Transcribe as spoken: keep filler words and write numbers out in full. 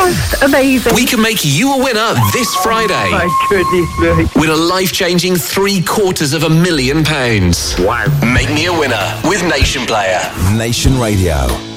That's amazing. We can make you a winner this Friday. My goodness me. With a life-changing three quarters of a million pounds. Wow. Make me a winner with Nation Player. Nation Radio.